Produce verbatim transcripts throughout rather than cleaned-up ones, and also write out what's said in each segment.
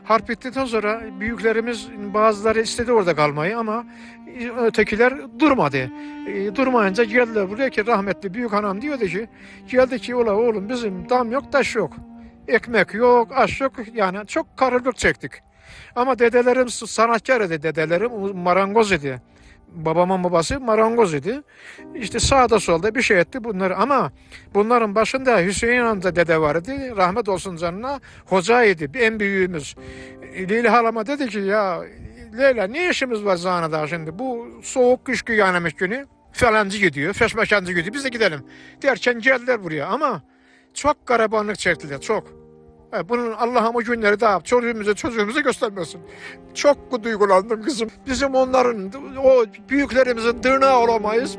Harp bittikten sonra büyüklerimiz bazıları istedi orada kalmayı ama ötekiler durmadı. E, durmayınca geldiler buraya ki rahmetli büyük hanım diyordu ki geldi ki ola oğlum bizim dam yok taş yok. Ekmek yok, aş yok yani çok karılık çektik. Ama dedelerim sanatkar idi dedelerim marangoz idi. Babamın babası marangoz idi. İşte sağda solda bir şey etti bunları ama bunların başında Hüseyin amca dede vardı. Rahmet olsun canına hocaydı en büyüğümüz. Leyla halama dedi ki ya Leyla ne işimiz var Zana'da şimdi bu soğuk kış kıyamet günü falancı gidiyor, feşmekancı gidiyor biz de gidelim derken geldiler buraya ama çok garibanlık çektiler çok. Bunun Allah'ım o günleri daha çocuğumuza çocuğumuza göstermesin. Çok duygulandım kızım. Bizim onların, o büyüklerimizin tırnağı olamayız.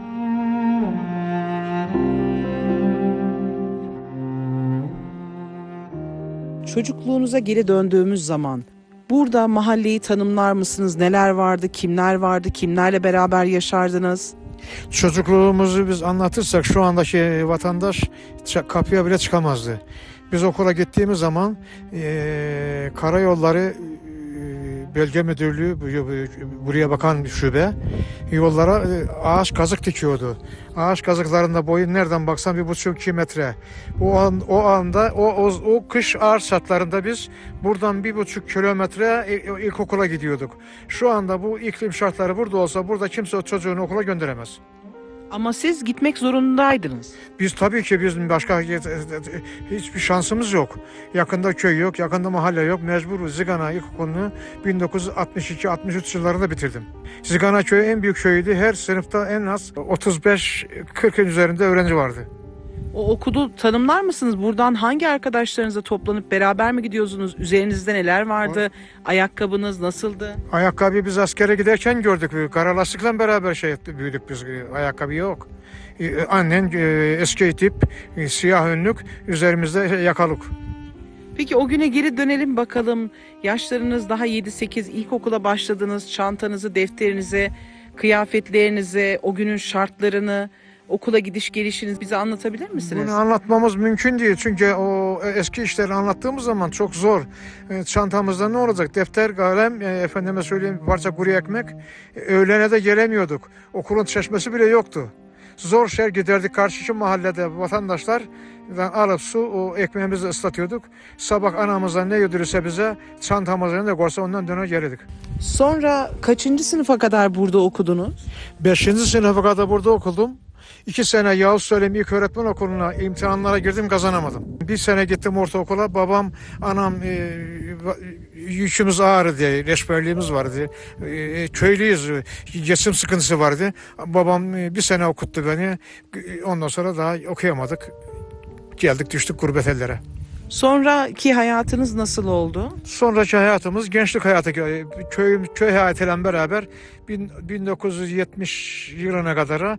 Çocukluğunuza geri döndüğümüz zaman burada mahalleyi tanımlar mısınız? Neler vardı, kimler vardı, kimlerle beraber yaşardınız? Çocukluğumuzu biz anlatırsak şu andaki vatandaş kapıya bile çıkamazdı. Biz okula gittiğimiz zaman e, karayolları e, bölge müdürlüğü buraya bakan şube yollara e, ağaç kazık dikiyordu. Ağaç kazıklarında boyu nereden baksan bir buçuk iki metre. O an, o anda o, o, o kış ağır şartlarında biz buradan bir buçuk kilometre ilkokula gidiyorduk. Şu anda bu iklim şartları burada olsa burada kimse çocuğunu okula gönderemez. Ama siz gitmek zorundaydınız. Biz tabii ki bizim başka hiçbir şansımız yok. Yakında köy yok, yakında mahalle yok. Mecbur Zigana İlkokulu'nu bin dokuz yüz altmış iki altmış üç yıllarında bitirdim. Zigana köyü en büyük köyüydü. Her sınıfta en az otuz beş kırkın üzerinde öğrenci vardı. O okulu tanımlar mısınız? Buradan hangi arkadaşlarınızla toplanıp beraber mi gidiyorsunuz? Üzerinizde neler vardı? Ayakkabınız nasıldı? Ayakkabı biz askere giderken gördük. Kara lastikle beraber şey etti, büyüdük biz. Ayakkabı yok. Ee, annen e, eski tip e, siyah önlük, üzerimizde yakalık. Peki o güne geri dönelim bakalım. Yaşlarınız daha yedi sekiz, ilkokula başladınız. Çantanızı, defterinizi, kıyafetlerinizi, o günün şartlarını, okula gidiş gelişiniz bize anlatabilir misiniz? Bunu anlatmamız mümkün değil. Çünkü o eski işleri anlattığımız zaman çok zor. Çantamızda ne olacak? Defter, kalem, efendime söyleyeyim bir parça kuru ekmek. Öğlene de gelemiyorduk. Okulun çeşmesi bile yoktu. Zor şer giderdik karşıki mahallede vatandaşlar alıp su o ekmeğimizi ıslatıyorduk. Sabah anamızdan ne yedirirse bize çantamızı ne korsa ondan döner gelirdik. Sonra kaçıncı sınıfa kadar burada okudunuz? Beşinci sınıfa kadar burada okudum. İki sene Yavuz Selim İlköğretmen Okulu'na imtihanlara girdim kazanamadım. Bir sene gittim ortaokula. Babam, anam e, yükümüz ağır diye reşberliğimiz vardı. E, köylüyüz. Geçim sıkıntısı vardı. Babam e, bir sene okuttu beni. Ondan sonra daha okuyamadık. Geldik düştük gurbet ellere. Sonraki hayatınız nasıl oldu? Sonraki hayatımız gençlik hayatı. Köy, köy hayatıyla beraber bin dokuz yüz yetmiş yılına kadar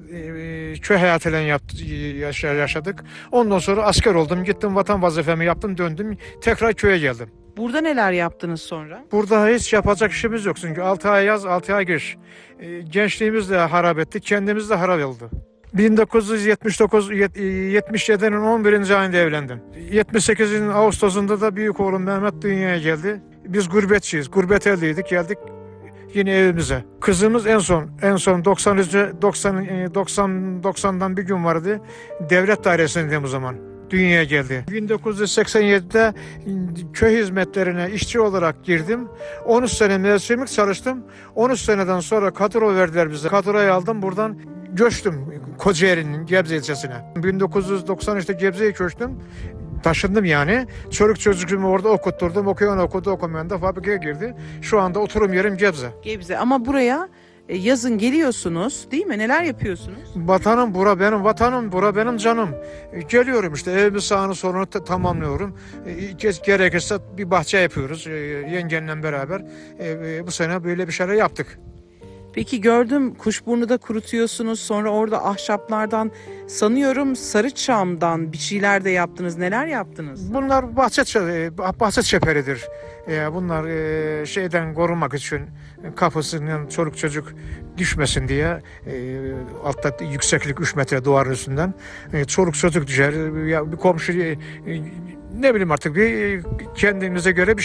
e, köy hayatıyla yaşadık. Ondan sonra asker oldum. Gittim vatan vazifemi yaptım döndüm. Tekrar köye geldim. Burada neler yaptınız sonra? Burada hiç yapacak işimiz yok. Çünkü altı ay yaz altı ay kış. E, gençliğimiz de harap ettik. Kendimiz de harap oldu. bin dokuz yüz yetmiş dokuz yetmiş yedi'nin on birinci ayında evlendim. yetmiş sekiz'in Ağustos'unda da büyük oğlum Mehmet dünyaya geldi. Biz gurbetçiyiz. Gurbet eldeydik. Geldik yine evimize. Kızımız en son en son doksan doksan doksan doksan'dan bir gün vardı. Devlet dairesindeydim o zaman. Dünyaya geldi. bin dokuz yüz seksen yedi'de köy hizmetlerine işçi olarak girdim. on üç sene mevsimlik çalıştım. on üç seneden sonra kadro verdiler bize. Kadroyu aldım buradan göçtüm Kocaeli'nin Gebze ilçesine. bin dokuz yüz doksan üç'te Gebze'ye göçtüm. Taşındım yani. Çocuk çocuğumu orada okutturdum. Okuyan okudu, okumayan da fabrikaya girdi. Şu anda oturum yerim Gebze. Gebze ama buraya e, yazın geliyorsunuz değil mi? Neler yapıyorsunuz? Vatanım bura benim, vatanım bura benim canım. E, geliyorum işte evimi sağını solunu tamamlıyorum. E, gerekirse bir bahçe yapıyoruz e, yengenle beraber. E, e, bu sene böyle bir şeyler yaptık. Peki gördüm Kuşburnu'da kurutuyorsunuz. Sonra orada ahşaplardan sanıyorum Sarıçam'dan bir şeyler de yaptınız. Neler yaptınız? Bunlar bahçe bahçe çeperidir. Bunlar şeyden korunmak için kafasından çoluk çocuk düşmesin diye altta yükseklik üç metre duvarın üstünden çoluk çocuk düşer. Ya bir komşu ne bileyim artık bir kendimize göre bir